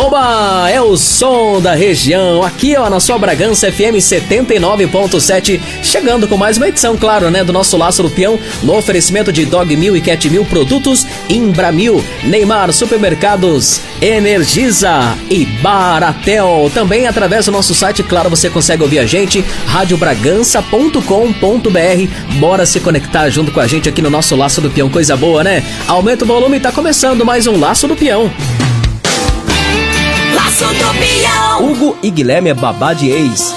Oba! É o som da região, aqui ó, na sua Bragança FM 79.7, chegando com mais uma edição, claro, né, do nosso Laço do Peão, no oferecimento de Dog Mil e Cat Mil Produtos, Imbramil, Neymar Supermercados, Energisa e Baratel. Também através do nosso site, claro, você consegue ouvir a gente, radiobragança.com.br. Bora se conectar junto com a gente aqui no nosso Laço do Peão, coisa boa, né? Aumenta o volume, tá começando mais um Laço do Peão. Laço do Peão. Hugo e Guilherme é babá de ex.